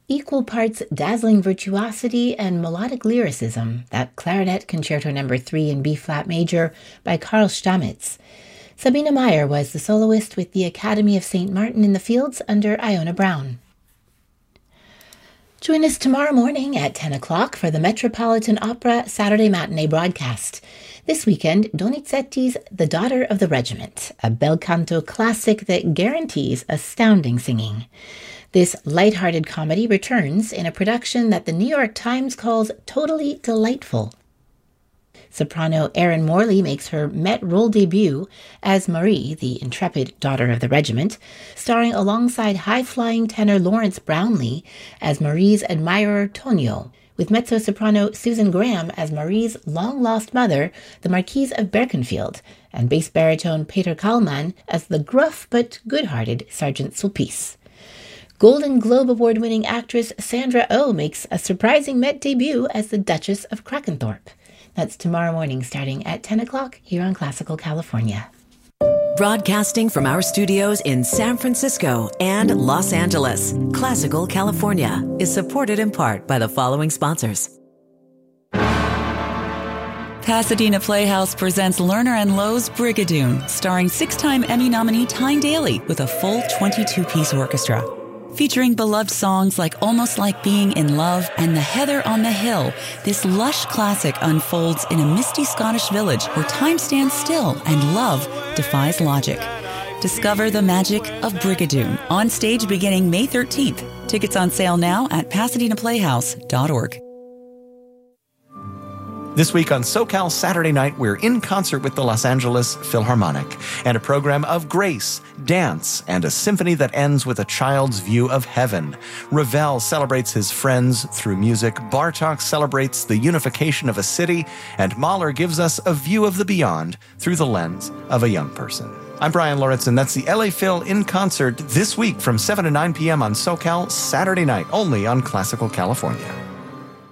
Equal parts dazzling virtuosity and melodic lyricism, that Clarinet Concerto No. 3 in B-flat major by Carl Stamitz. Sabina Meyer was the soloist with the Academy of St. Martin in the Fields under Iona Brown. Join us tomorrow morning at 10 o'clock for the Metropolitan Opera Saturday matinee broadcast. This weekend, Donizetti's The Daughter of the Regiment, a bel canto classic that guarantees astounding singing. This light-hearted comedy returns in a production that the New York Times calls totally delightful. Soprano Erin Morley makes her Met role debut as Marie, the intrepid daughter of the regiment, starring alongside high-flying tenor Lawrence Brownlee as Marie's admirer Tonio, with mezzo-soprano Susan Graham as Marie's long-lost mother, the Marquise of Berkenfield, and bass baritone Peter Kallman as the gruff but good-hearted Sergeant Sulpice. Golden Globe Award-winning actress Sandra Oh makes a surprising Met debut as the Duchess of Krakenthorpe. That's tomorrow morning starting at 10 o'clock here on Classical California. Broadcasting from our studios in San Francisco and Los Angeles, Classical California is supported in part by the following sponsors. Pasadena Playhouse presents Lerner and Lowe's Brigadoon, starring 6-time Emmy nominee Tyne Daly with a full 22-piece orchestra. Featuring beloved songs like Almost Like Being in Love and The Heather on the Hill, this lush classic unfolds in a misty Scottish village where time stands still and love defies logic. Discover the magic of Brigadoon on stage beginning May 13th. Tickets on sale now at PasadenaPlayhouse.org. This week on SoCal Saturday Night, we're in concert with the Los Angeles Philharmonic and a program of grace, dance, and a symphony that ends with a child's view of heaven. Ravel celebrates his friends through music, Bartók celebrates the unification of a city, and Mahler gives us a view of the beyond through the lens of a young person. I'm Brian Lawrence, and that's the LA Phil in concert this week from 7 to 9 p.m. on SoCal Saturday Night, only on Classical California.